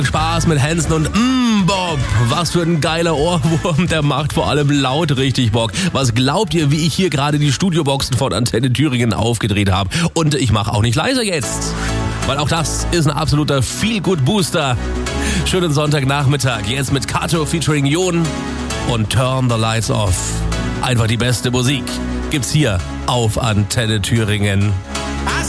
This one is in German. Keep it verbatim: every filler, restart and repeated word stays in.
Spaß mit Hansen und mm, Bob. Was für ein geiler Ohrwurm, der macht vor allem laut richtig Bock. Was glaubt ihr, wie ich hier gerade die Studioboxen von Antenne Thüringen aufgedreht habe? Und ich mache auch nicht leiser jetzt, weil auch das ist ein absoluter Feel-Good-Booster. Schönen Sonntagnachmittag, jetzt mit Kato featuring Jon und Turn the Lights Off. Einfach die beste Musik gibt's hier auf Antenne Thüringen.